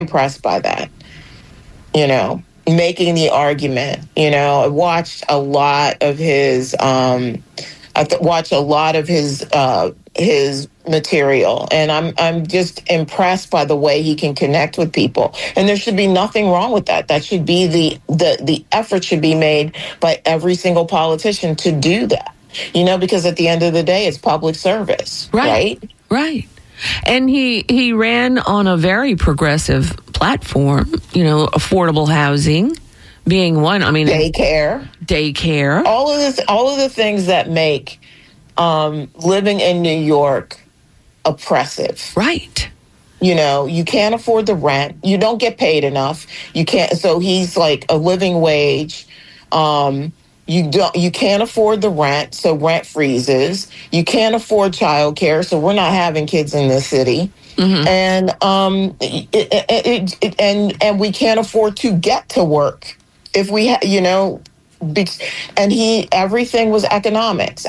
impressed by that. Making the argument. I watched a lot of his. Watched a lot of his material, and I'm just impressed by the way he can connect with people. And there should be nothing wrong with that. That should be the effort should be made by every single politician to do that. Because at the end of the day, it's public service, right? Right. And he ran on a very progressive platform, affordable housing being one. I mean, daycare. All of the things that make living in New York oppressive. Right. You can't afford the rent. You don't get paid enough. You can't. So he's like a living wage. You can't afford the rent, so rent freezes. You can't afford childcare, so we're not having kids in this city. Mm-hmm. And we can't afford to get to work if we everything was economics,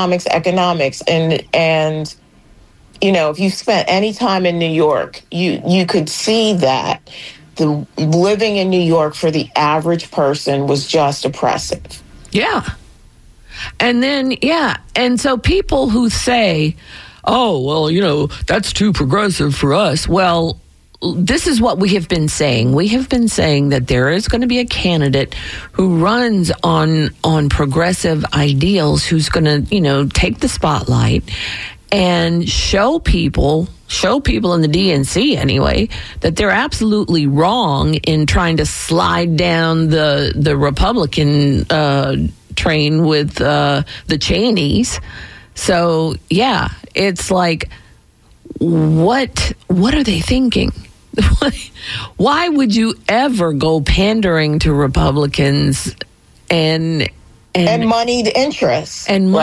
and if you spent any time in New York, you could see that the living in New York for the average person was just oppressive. Yeah. And then, and so people who say, oh, well, that's too progressive for us. Well, this is what we have been saying. We have been saying that there is going to be a candidate who runs on progressive ideals, who's going to, take the spotlight and show people in the DNC anyway, that they're absolutely wrong in trying to slide down the Republican train with the Cheneys. So, it's like, what are they thinking? Why would you ever go pandering to Republicans and moneyed interests and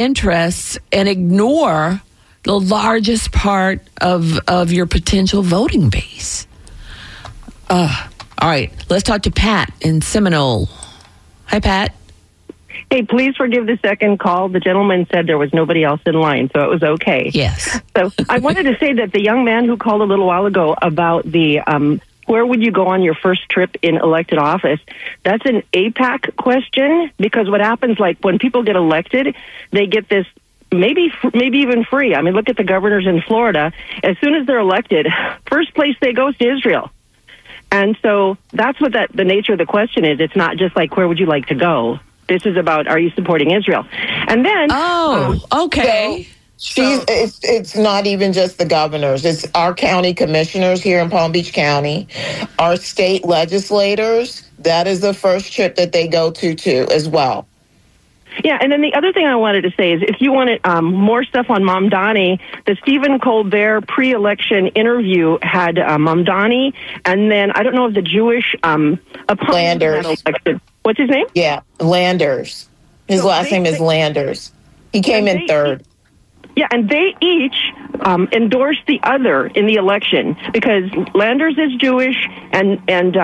ignore the largest part of your potential voting base? All right, let's talk to Pat in Seminole. Hi, Pat. Hey, please forgive the second call. The gentleman said there was nobody else in line, so it was okay. Yes. So I wanted to say that the young man who called a little while ago about the where would you go on your first trip in elected office, that's an AIPAC question, because what happens, like when people get elected, they get this maybe even free. I mean, look at the governors in Florida. As soon as they're elected, first place they go is to Israel. And so that's what the nature of the question is. It's not just like, where would you like to go? This is about, are you supporting Israel? And then... Oh, okay. It's not even just the governors. It's our county commissioners here in Palm Beach County, our state legislators. That is the first trip that they go to too, as well. Yeah, and then the other thing I wanted to say is, if you wanted more stuff on Mamdani, the Stephen Colbert pre-election interview had Mamdani, and then I don't know if the Jewish opponent Landers. What's his name? Yeah, Landers. His last name is Landers. He came in third. Yeah, and they each endorsed the other in the election, because Landers is Jewish and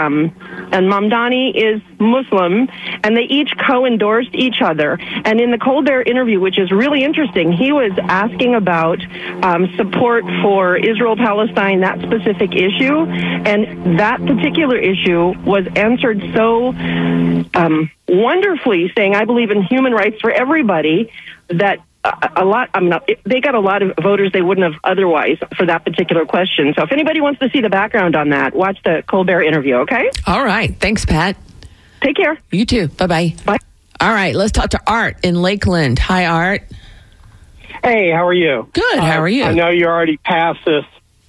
Mamdani is Muslim, and they each co-endorsed each other. And in the Colbert interview, which is really interesting, he was asking about support for Israel-Palestine, that specific issue, and that particular issue was answered so wonderfully, saying, I believe in human rights for everybody, that they got a lot of voters they wouldn't have otherwise for that particular question. So if anybody wants to see the background on that, watch the Colbert interview, okay? All right. Thanks, Pat. Take care. You too. Bye-bye. Bye. All right. Let's talk to Art in Lakeland. Hi, Art. Hey, how are you? Good. How are you? I know you already passed this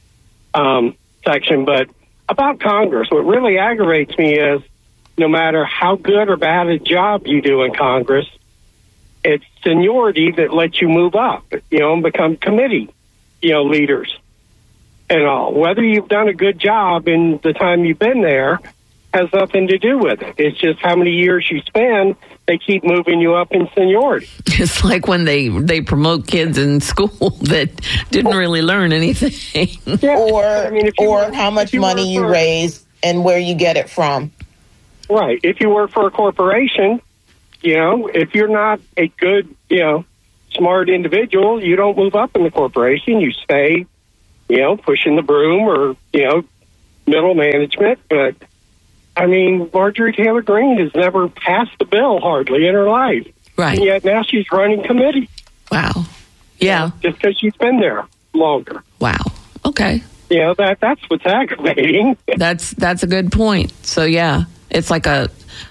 section, but about Congress, what really aggravates me is no matter how good or bad a job you do in Congress, it's seniority that lets you move up, and become committee, leaders and all. Whether you've done a good job in the time you've been there has nothing to do with it. It's just how many years you spend, they keep moving you up in seniority. It's like when they promote kids in school that didn't really learn anything. Yeah. Or how much money you raise and where you get it from. Right. If you work for a corporation, if you're not a good, smart individual, you don't move up in the corporation. You stay, pushing the broom or, middle management, but I mean, Marjorie Taylor Greene has never passed a bill hardly in her life. Right. And yet now she's running committee. Wow. Yeah. Just because she's been there longer. Wow. Okay. That's what's aggravating. That's a good point. So yeah, it's like a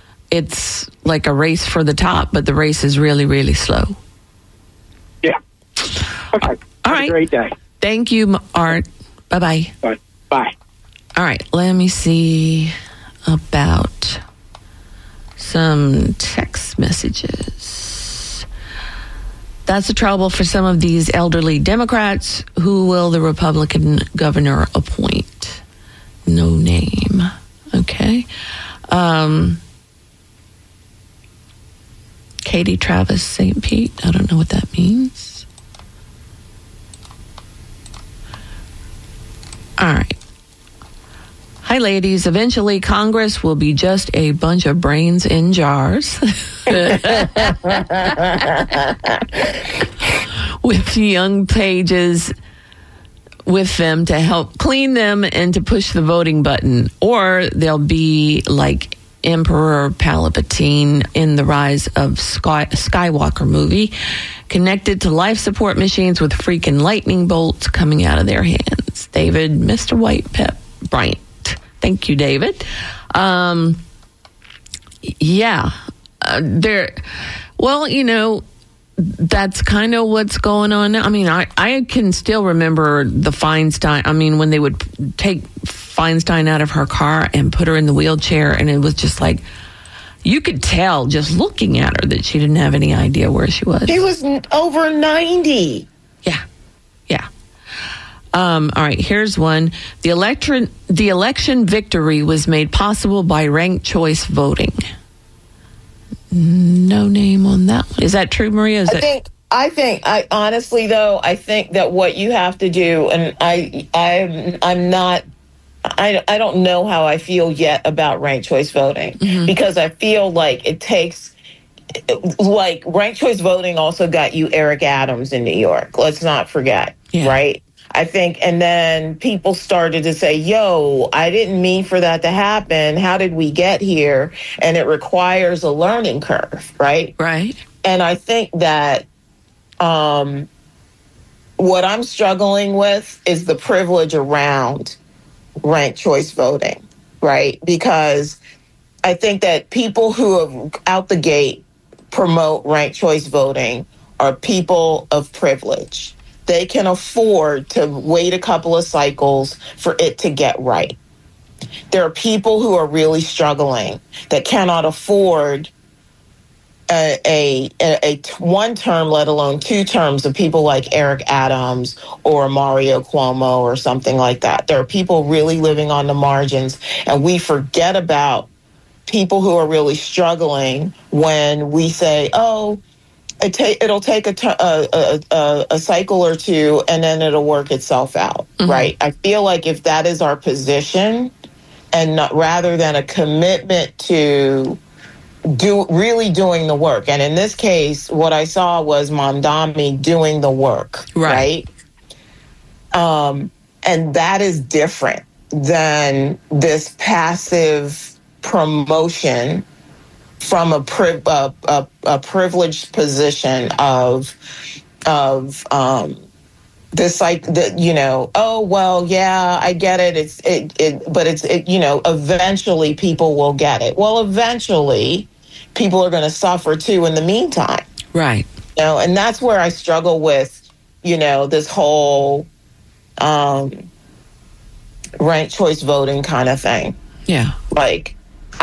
race for the top, but the race is really, really slow. Yeah. Okay. All Have right. a great day. Thank you, Art. Bye-bye. Bye. All right. Let me see about some text messages. That's the trouble for some of these elderly Democrats. Who will the Republican governor appoint? No name. Okay. Katie Travis St. Pete. I don't know what that means. All right. Hi, ladies. Eventually, Congress will be just a bunch of brains in jars. With young pages with them to help clean them and to push the voting button. Or they'll be like Emperor Palpatine in the Rise of Skywalker movie, connected to life support machines with freaking lightning bolts coming out of their hands. David, Mr. White Pep Bryant. Thank you, David. That's kind of what's going on now. I mean, I can still remember the Feinstein. I mean, when they would take Feinstein out of her car and put her in the wheelchair, and it was just like, you could tell just looking at her that she didn't have any idea where she was. She was over 90. Yeah. All right, here's one. The election victory was made possible by ranked choice voting. No name on that one. Is that true, Maria? I think honestly though, I think that what you have to do, and I don't know how I feel yet about ranked choice voting, because I feel like it takes, like, ranked choice voting also got you Eric Adams in New York. Let's not forget, right? I think, and then people started to say, yo, I didn't mean for that to happen. How did we get here? And it requires a learning curve, right? Right. And I think that what I'm struggling with is the privilege around ranked choice voting, right? Because I think that people who have out the gate promote ranked choice voting are people of privilege. They can afford to wait a couple of cycles for it to get right. There are people who are really struggling that cannot afford a one term, let alone 2 terms, of people like Eric Adams or Mario Cuomo or something like that. There are people really living on the margins, and we forget about people who are really struggling when we say, oh, it'll take a cycle or 2 and then it'll work itself out, right? I feel like if that is our position, and rather than a commitment to really doing the work. And in this case, what I saw was Mamdani doing the work, right? And that is different than this passive promotion from a privileged position of this, like, oh, well, yeah, I get it. But eventually people will get it. Well, eventually people are going to suffer too in the meantime. Right. And that's where I struggle with, this whole ranked choice voting kind of thing. Yeah. Like,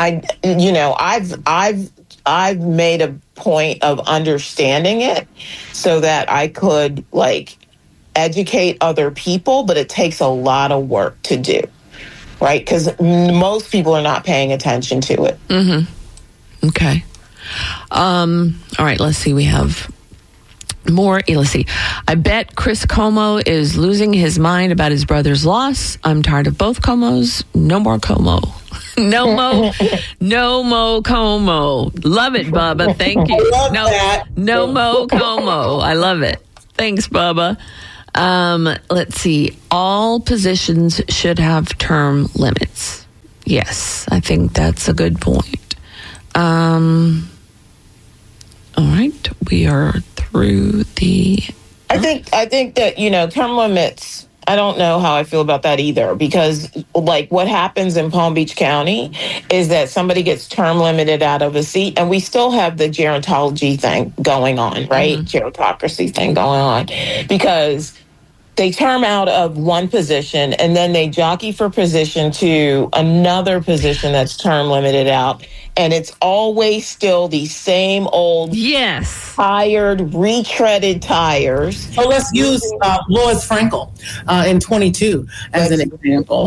I've made a point of understanding it so that I could, like, educate other people, but it takes a lot of work to do, right? Because most people are not paying attention to it. Okay. All right, let's see. We have more. Let's see. I bet Chris Cuomo is losing his mind about his brother's loss. I'm tired of both Cuomos. No more Cuomo. No mo Cuomo. Love it, Bubba. Thank you. I love that. No mo Cuomo. I love it. Thanks, Bubba. Let's see. All positions should have term limits. Yes, I think that's a good point. All right, we are through the. I think that, term limits, I don't know how I feel about that either, because like what happens in Palm Beach County is that somebody gets term limited out of a seat, and we still have the gerontology thing going on, right? Gerontocracy thing going on, because they term out of one position and then they jockey for position to another position that's term limited out. And it's always still the same old, tired, retreaded tires. So let's use Lois Frankel in 22 as an example.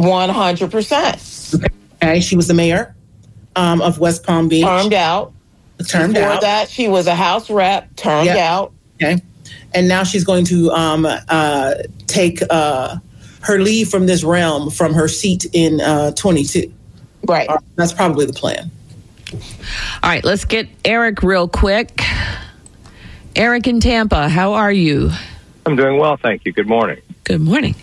100%. Okay, she was the mayor of West Palm Beach. Termed out. Before that, she was a House rep, termed out. Okay. And now she's going to take her leave from this realm from her seat in 22. Right. That's probably the plan. All right, let's get Eric real quick. Eric in Tampa, how are you? I'm doing well, thank you. Good morning. Good morning.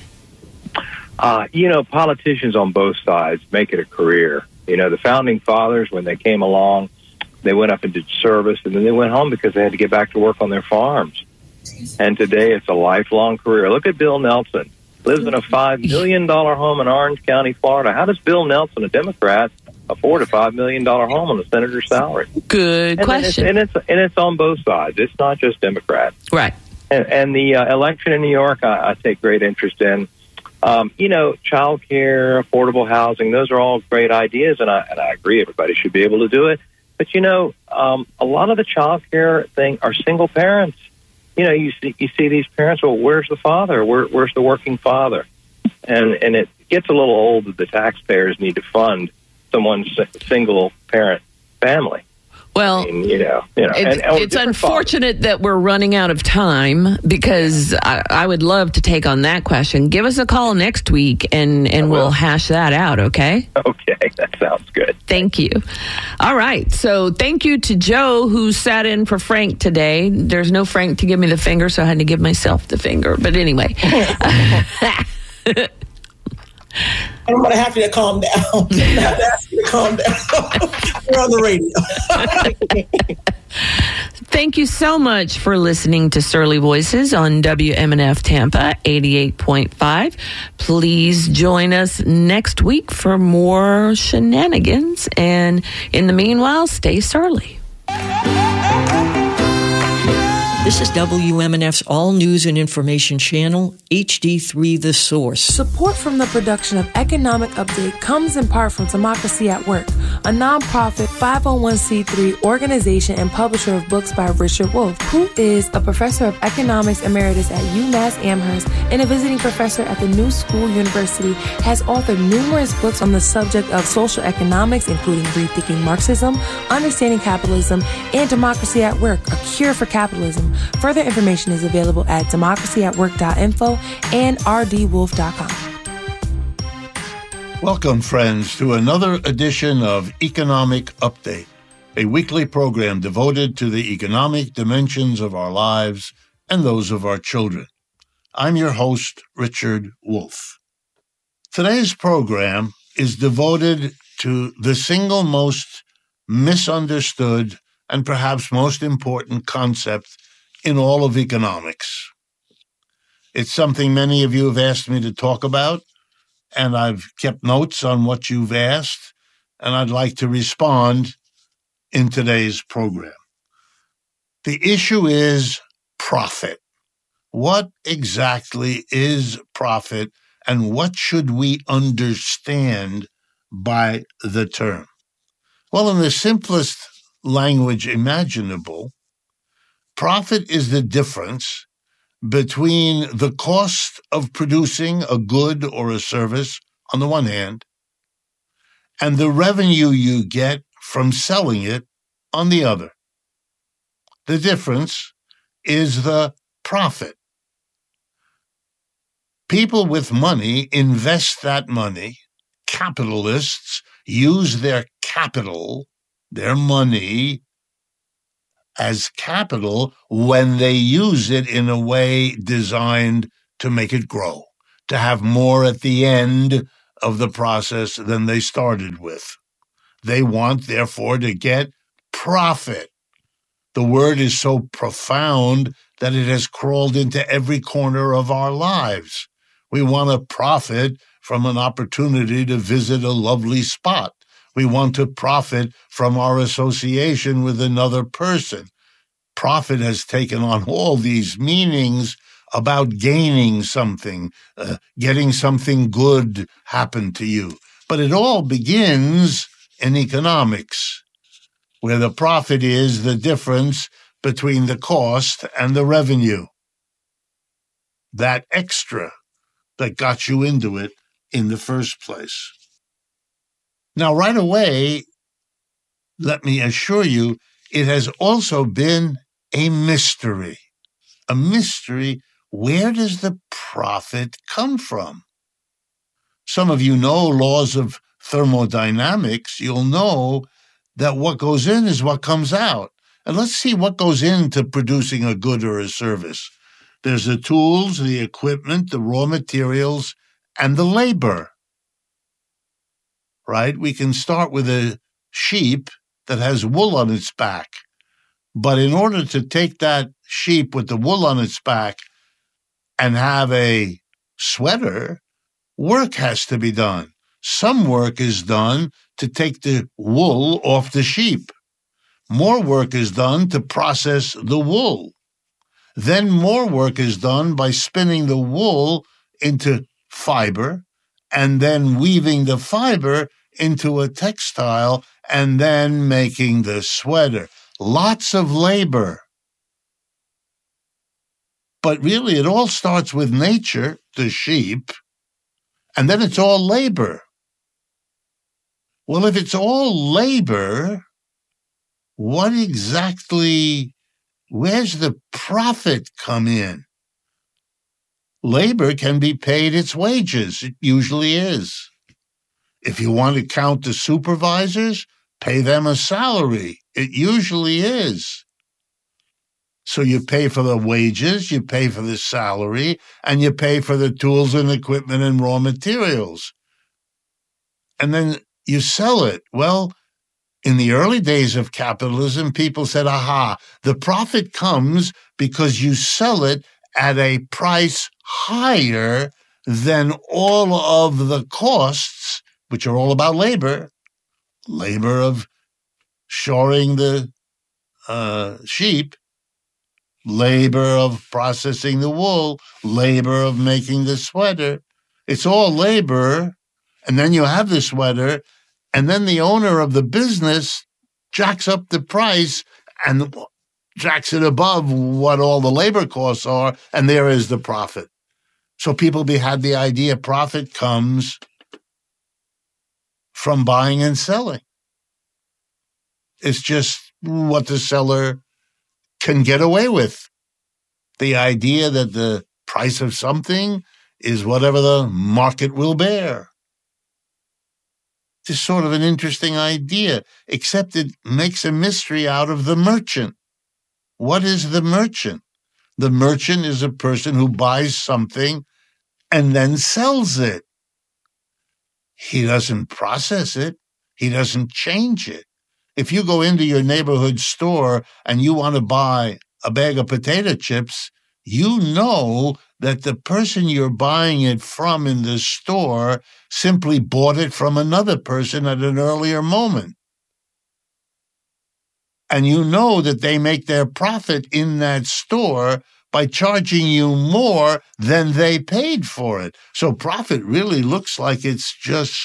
Politicians on both sides make it a career. The founding fathers, when they came along, they went up and did service, and then they went home because they had to get back to work on their farms. And today it's a lifelong career. Look at Bill Nelson. Lives in a $5 million home in Orange County, Florida. How does Bill Nelson, a Democrat, afford a $5 million home on a senator's salary? Good question. It's on both sides. It's not just Democrats. Right. And the election in New York, I take great interest in. Child care, affordable housing, those are all great ideas, and I agree everybody should be able to do it. But, a lot of the child care thing are single parents. You see these parents, well, where's the father? Where's the working father? And it gets a little old that the taxpayers need to fund someone's single parent family. Well, it's unfortunate that we're running out of time, because I would love to take on that question. Give us a call next week and we'll hash that out, okay? Okay, that sounds good. Thank you. All right, so thank you to Joe, who sat in for Frank today. There's no Frank to give me the finger, so I had to give myself the finger. But anyway. I'm going to have you to calm down. I'm going to have to ask you to calm down. We're on the radio. Thank you so much for listening to Surly Voices on WMNF Tampa 88.5. Please join us next week for more shenanigans. And in the meanwhile, stay surly. This is WMNF's All News and Information Channel, HD3 The Source. Support from the production of Economic Update comes in part from Democracy at Work, a nonprofit 501c3 organization and publisher of books by Richard Wolff, who is a professor of economics emeritus at UMass Amherst and a visiting professor at the New School University, has authored numerous books on the subject of social economics, including Rethinking Marxism, Understanding Capitalism, and Democracy at Work, A Cure for Capitalism. Further information is available at democracyatwork.info and rdwolf.com. Welcome, friends, to another edition of Economic Update, a weekly program devoted to the economic dimensions of our lives and those of our children. I'm your host, Richard Wolff. Today's program is devoted to the single most misunderstood and perhaps most important concept in all of economics. It's something many of you have asked me to talk about, and I've kept notes on what you've asked, and I'd like to respond in today's program. The issue is profit. What exactly is profit, and what should we understand by the term? Well, in the simplest language imaginable, profit is the difference between the cost of producing a good or a service on the one hand, and the revenue you get from selling it on the other. The difference is the profit. People with money invest that money. Capitalists use their capital, their money, as capital when they use it in a way designed to make it grow, to have more at the end of the process than they started with. They want, therefore, to get profit. The word is so profound that it has crawled into every corner of our lives. We want to profit from an opportunity to visit a lovely spot. We want to profit from our association with another person. Profit has taken on all these meanings about gaining something, getting something good happen to you. But it all begins in economics, where the profit is the difference between the cost and the revenue. That extra that got you into it in the first place. Now, right away, let me assure you, it has also been a mystery. A mystery, where does the profit come from? Some of you know laws of thermodynamics. You'll know that what goes in is what comes out. And let's see what goes into producing a good or a service. There's the tools, the equipment, the raw materials, and the labor. Right? We can start with a sheep that has wool on its back. But in order to take that sheep with the wool on its back and have a sweater, work has to be done. Some work is done to take the wool off the sheep. More work is done to process the wool. Then more work is done by spinning the wool into fiber and then weaving the fiber into a textile and then making the sweater. Lots of labor. But really, it all starts with nature, the sheep, and then it's all labor. Well, if it's all labor, what exactly, where's the profit come in? Labor can be paid its wages. It usually is. If you want to count the supervisors, pay them a salary. It usually is. So you pay for the wages, you pay for the salary, and you pay for the tools and equipment and raw materials. And then you sell it. Well, in the early days of capitalism, people said, aha, the profit comes because you sell it at a price higher than all of the costs, which are all about labor of shoring the sheep, labor of processing the wool, labor of making the sweater. It's all labor, and then you have the sweater, and then the owner of the business jacks up the price and jacks it above what all the labor costs are, and there is the profit. So people had the idea profit comes from buying and selling. It's just what the seller can get away with. The idea that the price of something is whatever the market will bear. It's sort of an interesting idea, except it makes a mystery out of the merchant. What is the merchant? The merchant is a person who buys something and then sells it. He doesn't process it. He doesn't change it. If you go into your neighborhood store and you want to buy a bag of potato chips, you know that the person you're buying it from in the store simply bought it from another person at an earlier moment. And you know that they make their profit in that store by charging you more than they paid for it. So profit really looks like it's just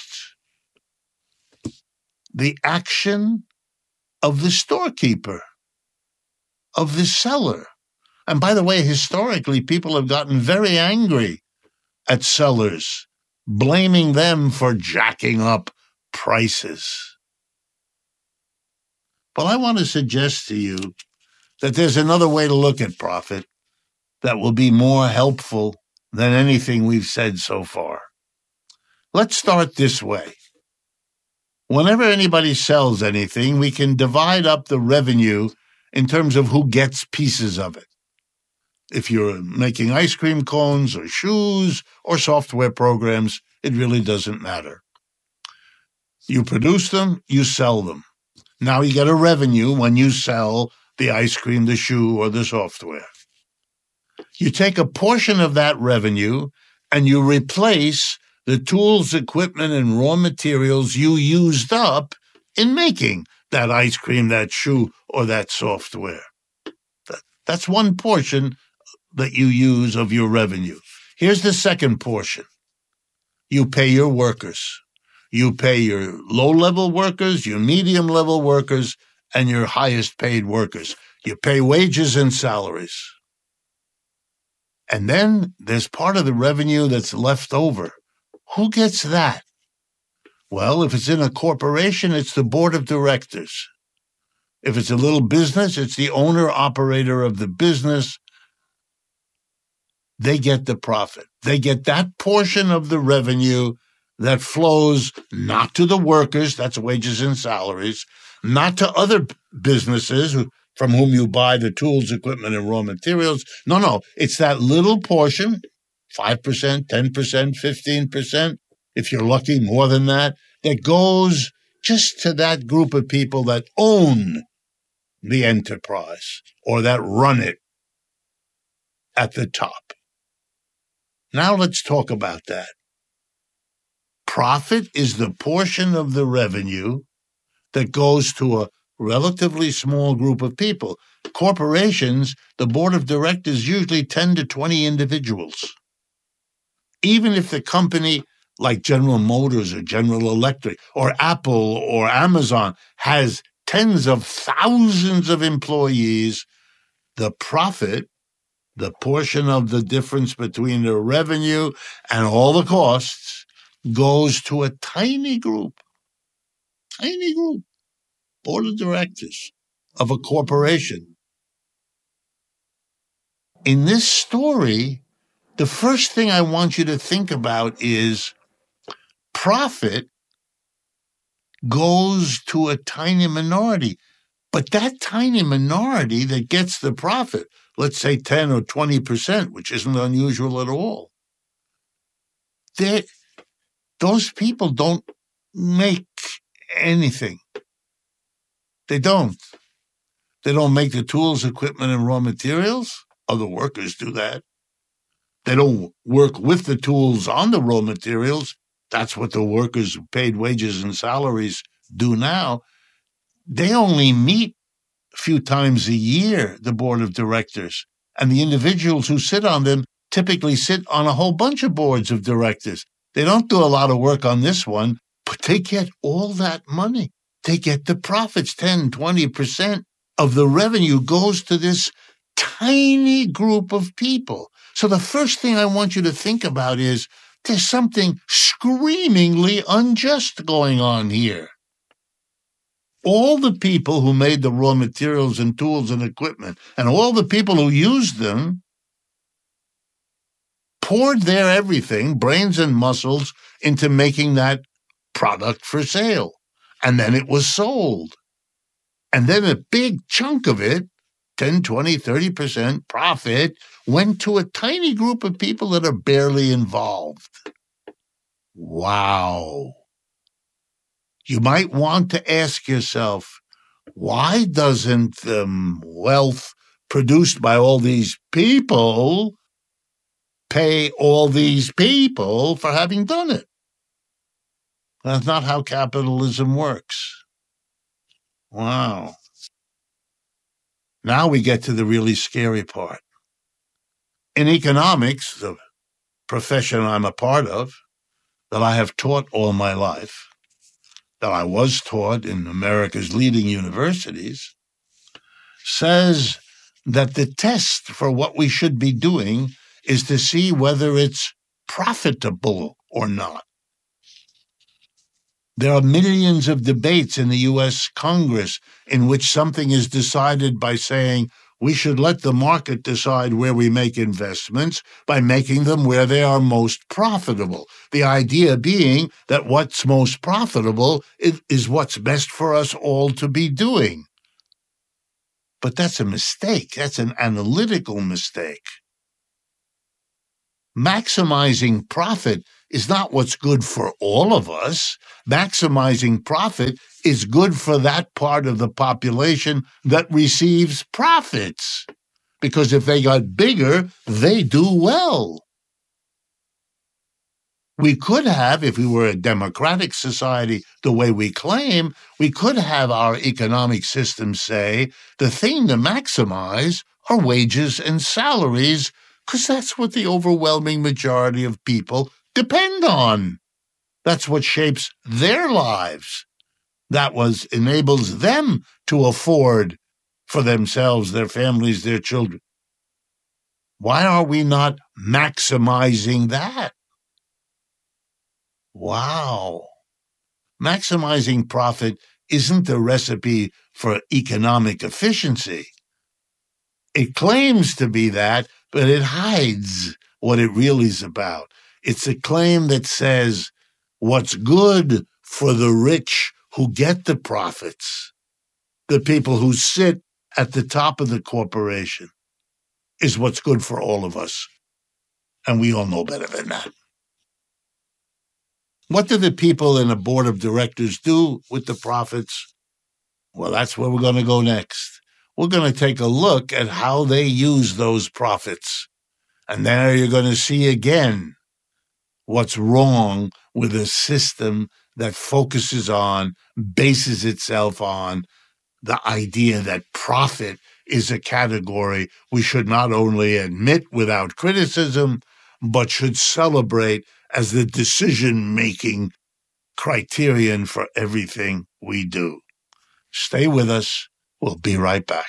the action of the storekeeper, of the seller. And by the way, historically, people have gotten very angry at sellers, blaming them for jacking up prices. Well, I want to suggest to you that there's another way to look at profit that will be more helpful than anything we've said so far. Let's start this way. Whenever anybody sells anything, we can divide up the revenue in terms of who gets pieces of it. If you're making ice cream cones or shoes or software programs, it really doesn't matter. You produce them, you sell them. Now you get a revenue when you sell the ice cream, the shoe, or the software. You take a portion of that revenue and you replace the tools, equipment, and raw materials you used up in making that ice cream, that shoe, or that software. That's one portion that you use of your revenue. Here's the second portion. You pay your workers. You pay your low-level workers, your medium-level workers, and your highest-paid workers. You pay wages and salaries. And then there's part of the revenue that's left over. Who gets that? Well, if it's in a corporation, it's the board of directors. If it's a little business, it's the owner-operator of the business. They get the profit. They get that portion of the revenue that flows not to the workers, that's wages and salaries, not to other businesses from whom you buy the tools, equipment, and raw materials. No, it's that little portion, 5%, 10%, 15%, if you're lucky, more than that goes just to that group of people that own the enterprise or that run it at the top. Now let's talk about that. Profit is the portion of the revenue that goes to a relatively small group of people. Corporations, the board of directors, usually 10 to 20 individuals. Even if the company, like General Motors or General Electric or Apple or Amazon, has tens of thousands of employees, the profit, the portion of the difference between the revenue and all the costs, goes to a tiny group, board of directors of a corporation. In this story, the first thing I want you to think about is profit goes to a tiny minority. But that tiny minority that gets the profit, let's say 10 or 20%, which isn't unusual at all, those people don't make anything. They don't. They don't make the tools, equipment, and raw materials. Other workers do that. They don't work with the tools on the raw materials. That's what the workers who paid wages and salaries do now. They only meet a few times a year, the board of directors. And the individuals who sit on them typically sit on a whole bunch of boards of directors. They don't do a lot of work on this one, but they get all that money. They get the profits. 10, 20% of the revenue goes to this tiny group of people. So the first thing I want you to think about is there's something screamingly unjust going on here. All the people who made the raw materials and tools and equipment, and all the people who used them, poured their everything, brains and muscles, into making that product for sale. And then it was sold. And then a big chunk of it, 10, 20, 30% profit, went to a tiny group of people that are barely involved. Wow. You might want to ask yourself, why doesn't the wealth produced by all these people pay all these people for having done it? That's not how capitalism works. Wow. Now we get to the really scary part. In economics, the profession I'm a part of, that I have taught all my life, that I was taught in America's leading universities, says that the test for what we should be doing is to see whether it's profitable or not. There are millions of debates in the U.S. Congress in which something is decided by saying we should let the market decide where we make investments by making them where they are most profitable. The idea being that what's most profitable is what's best for us all to be doing. But that's a mistake. That's an analytical mistake. Maximizing profit is not what's good for all of us. Maximizing profit is good for that part of the population that receives profits. Because if they got bigger, they do well. We could have, if we were a democratic society the way we claim, we could have our economic system say the thing to maximize are wages and salaries, because that's what the overwhelming majority of people depend on. That's what shapes their lives. That enables them to afford for themselves, their families, their children. Why are we not maximizing that? Wow. Maximizing profit isn't the recipe for economic efficiency. It claims to be that, but it hides what it really is about. It's a claim that says what's good for the rich who get the profits, the people who sit at the top of the corporation, is what's good for all of us. And we all know better than that. What do the people in a board of directors do with the profits? Well, that's where we're going to go next. We're going to take a look at how they use those profits. And there you're going to see again what's wrong with a system that focuses on, bases itself on the idea that profit is a category we should not only admit without criticism, but should celebrate as the decision-making criterion for everything we do. Stay with us. We'll be right back.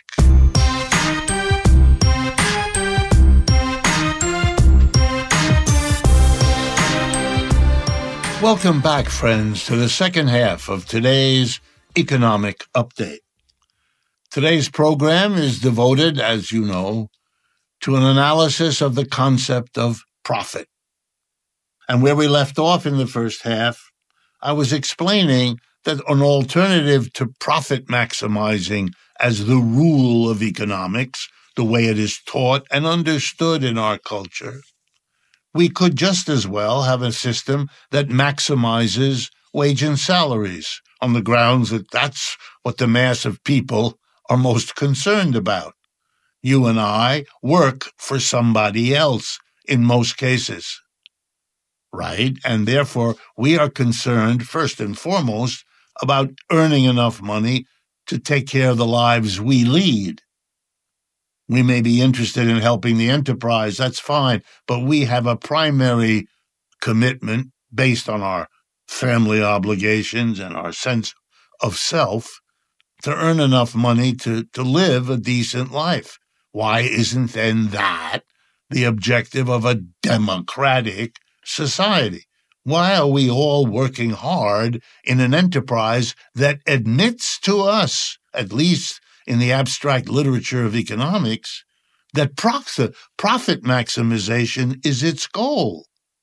Welcome back, friends, to the second half of today's Economic Update. Today's program is devoted, as you know, to an analysis of the concept of profit. And where we left off in the first half, I was explaining that an alternative to profit maximizing as the rule of economics, the way it is taught and understood in our culture, we could just as well have a system that maximizes wage and salaries on the grounds that that's what the mass of people are most concerned about. You and I work for somebody else in most cases. Right? And therefore, we are concerned, first and foremost, about earning enough money to take care of the lives we lead. We may be interested in helping the enterprise, that's fine, but we have a primary commitment based on our family obligations and our sense of self to earn enough money to live a decent life. Why isn't then that the objective of a democratic society? Why are we all working hard in an enterprise that admits to us, at least in the abstract literature of economics, that profit maximization is its goal?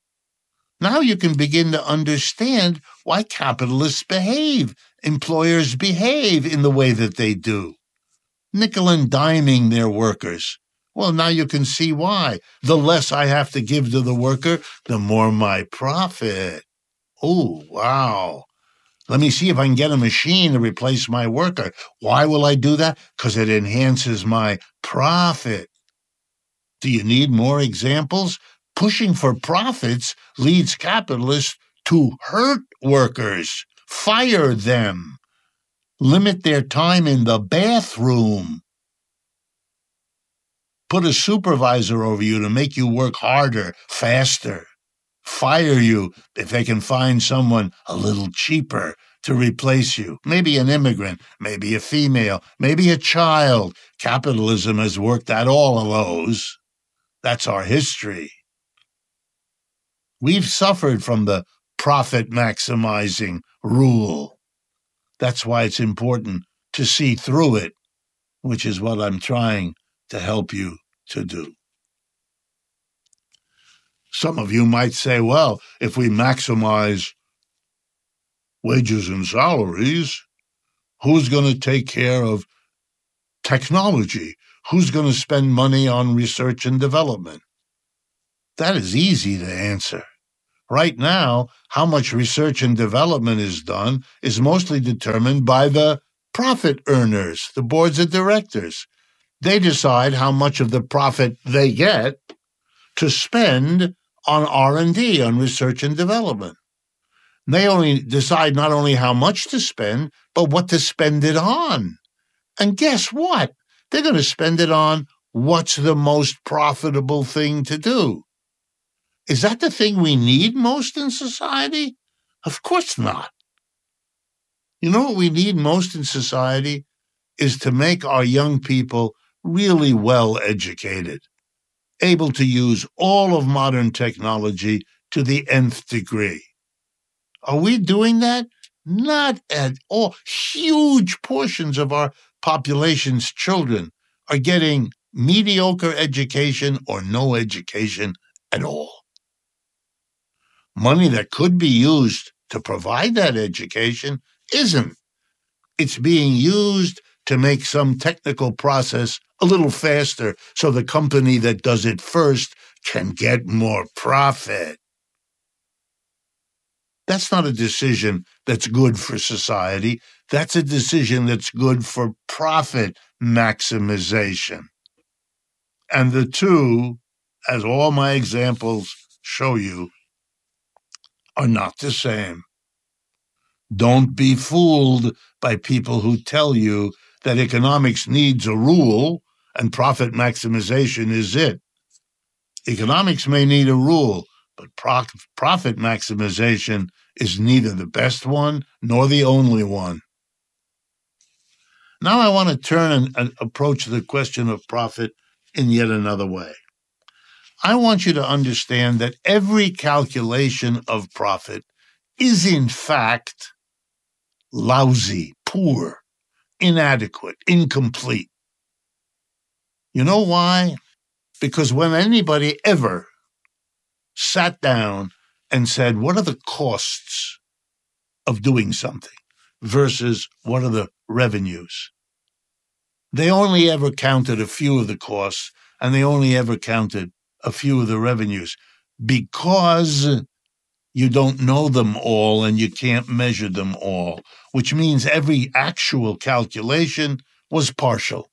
Now you can begin to understand why capitalists behave, employers behave in the way that they do, nickel and diming their workers. Well, now you can see why. The less I have to give to the worker, the more my profit. Oh, wow. Let me see if I can get a machine to replace my worker. Why will I do that? Because it enhances my profit. Do you need more examples? Pushing for profits leads capitalists to hurt workers, fire them, limit their time in the bathroom, put a supervisor over you to make you work harder, faster, fire you if they can find someone a little cheaper to replace you. Maybe an immigrant, maybe a female, maybe a child. Capitalism has worked out all of those. That's our history. We've suffered from the profit maximizing rule. That's why it's important to see through it, which is what I'm trying to help you to do. Some of you might say, well, if we maximize wages and salaries, who's going to take care of Technology. Who's going to spend money on research and development? That is easy to answer. Right now, how much research and development is done is mostly determined by the profit earners, the boards of directors. They decide how much of the profit they get to spend on R&D, on research and development. They only decide not only how much to spend, but what to spend it on. And guess what? They're going to spend it on what's the most profitable thing to do. Is that the thing we need most in society? Of course not. You know what we need most in society is to make our young people really well educated, able to use all of modern technology to the nth degree. Are we doing that? Not at all. Huge portions of our population's children are getting mediocre education or no education at all. Money that could be used to provide that education isn't. It's being used to make some technical process a little faster so the company that does it first can get more profit. That's not a decision that's good for society. That's a decision that's good for profit maximization. And the two, as all my examples show you, are not the same. Don't be fooled by people who tell you that economics needs a rule and profit maximization is it. Economics may need a rule, but profit maximization is neither the best one nor the only one. Now I want to turn and approach the question of profit in yet another way. I want you to understand that every calculation of profit is in fact lousy, poor, inadequate, incomplete. You know why? Because when anybody ever sat down and said, what are the costs of doing something versus what are the revenues? They only ever counted a few of the costs and they only ever counted a few of the revenues because you don't know them all and you can't measure them all, which means every actual calculation was partial.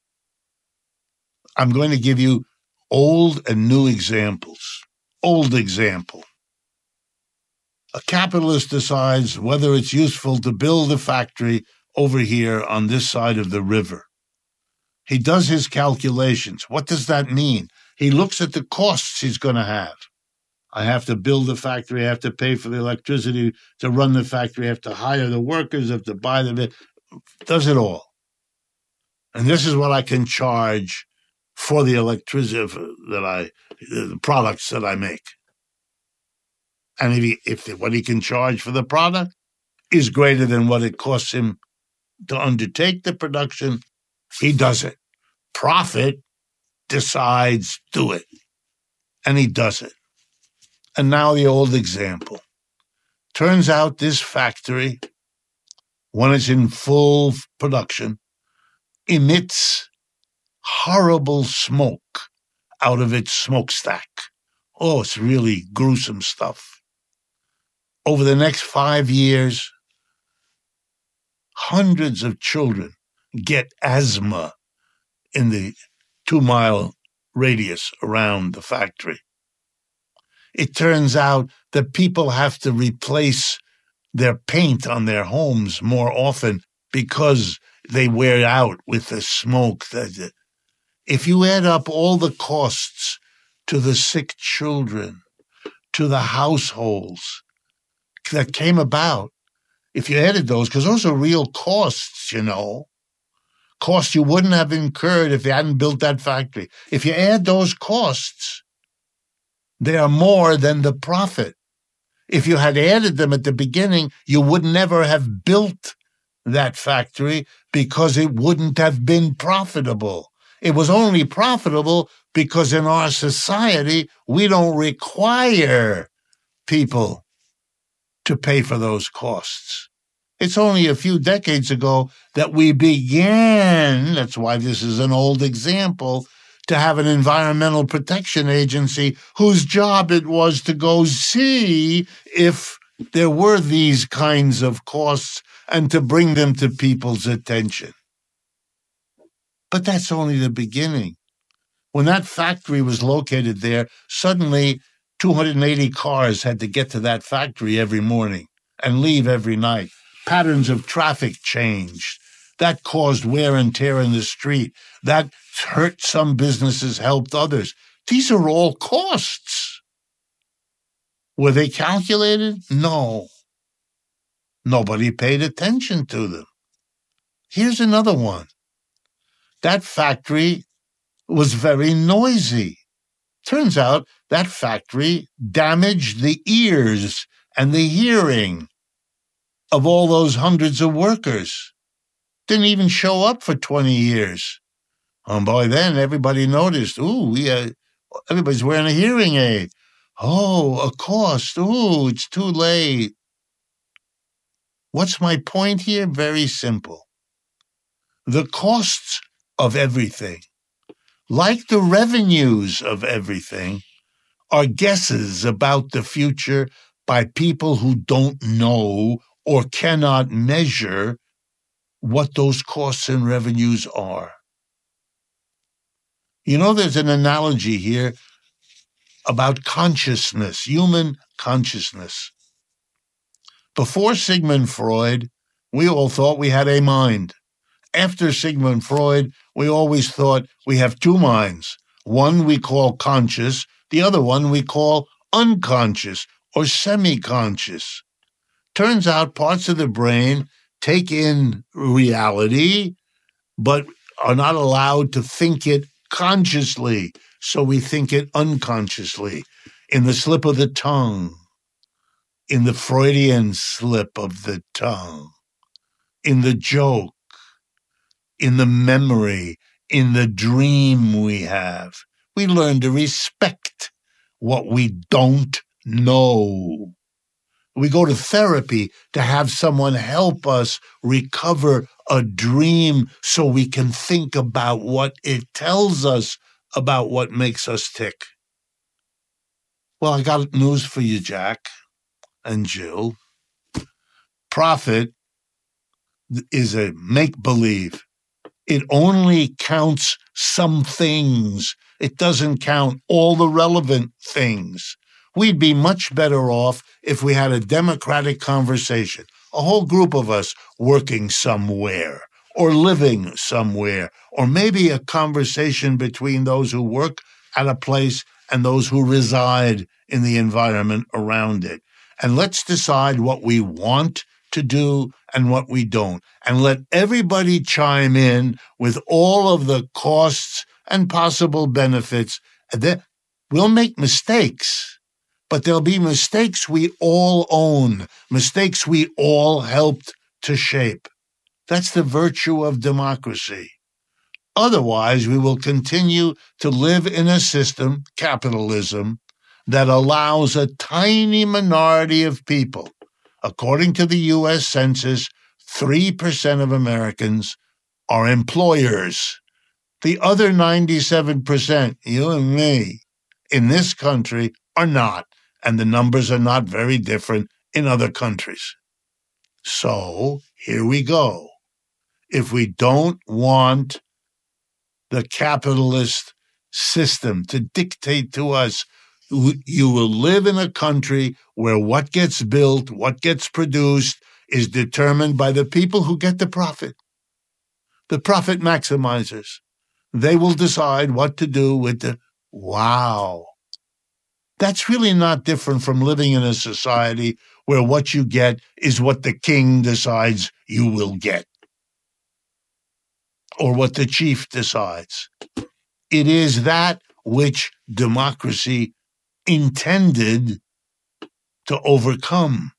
I'm going to give you old and new examples. Old example. A capitalist decides whether it's useful to build a factory over here on this side of the river. He does his calculations. What does that mean? He looks at the costs he's going to have. I have to build the factory. I have to pay for the electricity to run the factory. I have to hire the workers. I have to buy the does it all. And this is what I can charge for the electricity the products that I make. And if what he can charge for the product is greater than what it costs him to undertake the production, he does it. Profit decides do it. And he does it. And now the old example. Turns out this factory, when it's in full production, emits horrible smoke out of its smokestack. Oh, it's really gruesome stuff. Over the next 5 years, hundreds of children get asthma in the 2-mile radius around the factory. It turns out that people have to replace their paint on their homes more often because they wear out with the smoke. If you add up all the costs to the sick children, to the households that came about, if you added those, because those are real costs, costs you wouldn't have incurred if you hadn't built that factory. If you add those costs, they are more than the profit. If you had added them at the beginning, you would never have built that factory because it wouldn't have been profitable. It was only profitable because in our society, we don't require people to pay for those costs. It's only a few decades ago that we began, that's why this is an old example, to have an environmental protection agency whose job it was to go see if there were these kinds of costs and to bring them to people's attention. But that's only the beginning. When that factory was located there, suddenly 280 cars had to get to that factory every morning and leave every night. Patterns of traffic changed. That caused wear and tear in the street. That hurt some businesses, helped others. These are all costs. Were they calculated? No. Nobody paid attention to them. Here's another one. That factory was very noisy. Turns out that factory damaged the ears and the hearing of all those hundreds of workers. Didn't even show up for 20 years. And by then, everybody noticed, everybody's wearing a hearing aid. Oh, a cost. Ooh, it's too late. What's my point here? Very simple. The costs of everything, like the revenues of everything, are guesses about the future by people who don't know or cannot measure what those costs and revenues are. You know, there's an analogy here about consciousness, human consciousness. Before Sigmund Freud, we all thought we had a mind. After Sigmund Freud, we always thought we have two minds. One we call conscious, the other one we call unconscious or semi-conscious. Turns out parts of the brain take in reality, but are not allowed to think it consciously, so we think it unconsciously. In the slip of the tongue, in the Freudian slip of the tongue, in the joke, in the memory, in the dream we have. We learn to respect what we don't know. We go to therapy to have someone help us recover a dream so we can think about what it tells us about what makes us tick. Well, I got news for you, Jack and Jill. Profit is a make-believe. It only counts some things. It doesn't count all the relevant things. We'd be much better off if we had a democratic conversation, a whole group of us working somewhere or living somewhere, or maybe a conversation between those who work at a place and those who reside in the environment around it. And let's decide what we want to do and what we don't. And let everybody chime in with all of the costs and possible benefits. We'll make mistakes, but there'll be mistakes we all own, mistakes we all helped to shape. That's the virtue of democracy. Otherwise, we will continue to live in a system, capitalism, that allows a tiny minority of people. According to the U.S. Census, 3% of Americans are employers. The other 97%, you and me, in this country are not, and the numbers are not very different in other countries. So, here we go. If we don't want the capitalist system to dictate to us, you will live in a country where what gets built, what gets produced, is determined by the people who get the profit maximizers. They will decide what to do with the... Wow. That's really not different from living in a society where what you get is what the king decides you will get, or what the chief decides. It is that which democracy intended to overcome.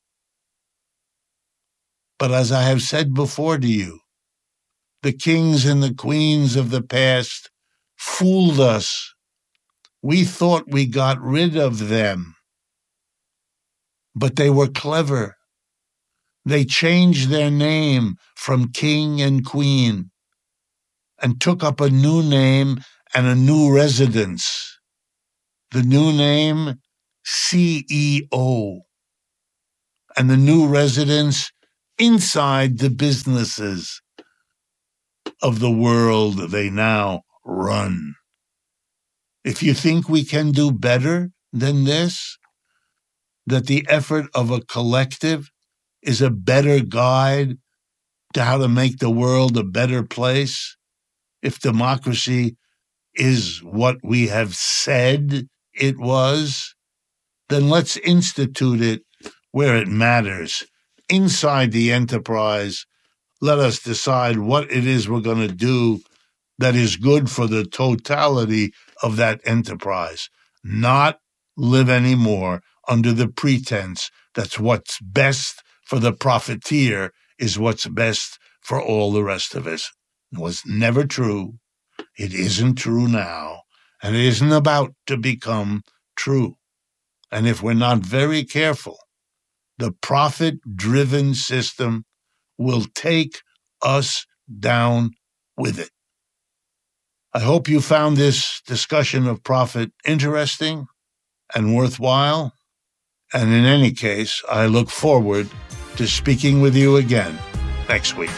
But as I have said before to you, the kings and the queens of the past fooled us. We thought we got rid of them, but they were clever. They changed their name from king and queen and took up a new name and a new residence. The new name, CEO, and the new residence inside the businesses of the world they now run. If you think we can do better than this, that the effort of a collective is a better guide to how to make the world a better place, if democracy is what we have said it was, then let's institute it where it matters. Inside the enterprise, let us decide what it is we're going to do that is good for the totality of that enterprise, not live anymore under the pretense that what's best for the profiteer is what's best for all the rest of us. It was never true. It isn't true now, and it isn't about to become true. And if we're not very careful, the profit-driven system will take us down with it. I hope you found this discussion of profit interesting and worthwhile. And in any case, I look forward to speaking with you again next week.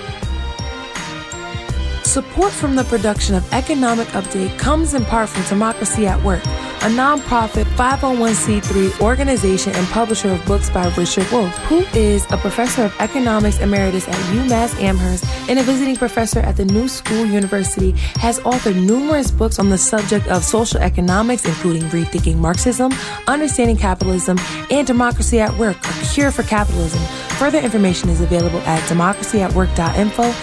Support from the production of Economic Update comes in part from Democracy at Work, a nonprofit 501c3 organization and publisher of books by Richard Wolff, who is a professor of economics emeritus at UMass Amherst and a visiting professor at the New School University, has authored numerous books on the subject of social economics, including Rethinking Marxism, Understanding Capitalism, and Democracy at Work, A Cure for Capitalism. Further information is available at democracyatwork.info